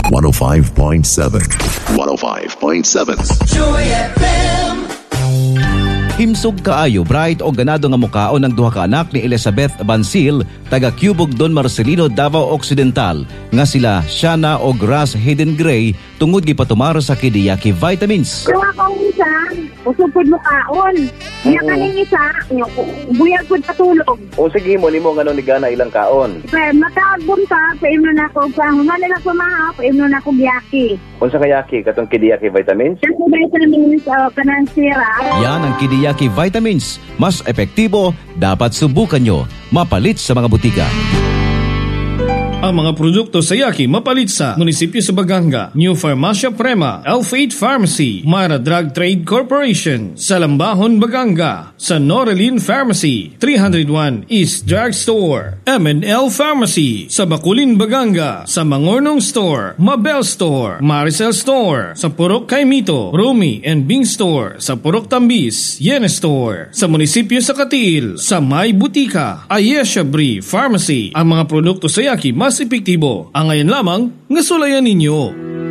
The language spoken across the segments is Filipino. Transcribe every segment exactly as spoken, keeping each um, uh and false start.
one oh five point seven. one oh five point seven. Joy F M. Himsog kaayo bright o ganado nga mukaon ng duha ka anak ni Elizabeth Bansil taga Cubog Don Marcelino, Davao Occidental nga sila Shana o Grass Hayden Gray tungod gipatumar sa Kidiyaki Vitamins. Kung akong isa, usupod mo kaon. Iya kaning isa, buyag pud patulog. O sige mo nimo ngano ni gana ilang kaon. Pero matagbon ta, paimno na ko pa, humana na ko maha, paimno na ko giyaki. Unsa kayaki katong Kidiyaki Vitamins? Kasi vitamins uh, kanang sira. Yan ang Kidiyaki Vitamins. Mas epektibo, dapat subukan nyo. Mapalit sa mga butika. Ang mga produkto sa Yaki mapalit sa Munisipyo sa Baganga, New Farmacia Prema, Elf eight Pharmacy, Mara Drug Trade Corporation, sa Lambahon, Baganga, sa Norelin Pharmacy, three oh one East Drug Store, M and L Pharmacy, sa Bakulin, Baganga, sa Mangornong Store, Mabel Store, Maricel Store, sa Purok Kaimito, Rumi and Bing Store, sa Purok Tambis, Yene Store, sa Munisipyo sa Katiil, sa May Butika, Ayesha Brie Pharmacy. Ang mga produkto sa Yaki mas epektibo. Ang ngayon lamang, nga sulayan ninyo.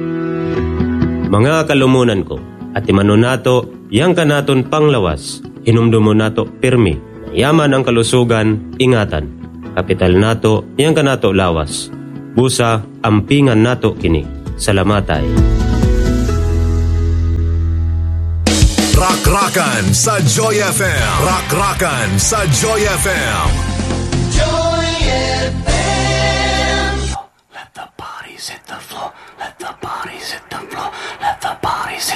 Mga kalumunan ko, at imano nato, yang kanaton panglawas, hinumdumo nato pirmi, yaman ang kalusugan, ingatan. Kapital nato, yang kanato lawas. Busa, ampingan nato kini. Salamatay. Rock-rockan sa Joy F M. Rock-rockan sa Joy F M. Joy F M. Let the bodies hit the floor.